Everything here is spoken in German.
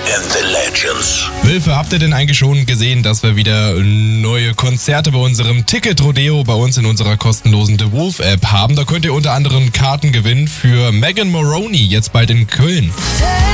and the Legends. Wilfe, habt ihr denn eigentlich schon gesehen, dass wir wieder neue Konzerte bei unserem Ticket-Rodeo bei uns in unserer kostenlosen The Wolf App haben? Da könnt ihr unter anderem Karten gewinnen für Megan Moroney, jetzt bald in Köln.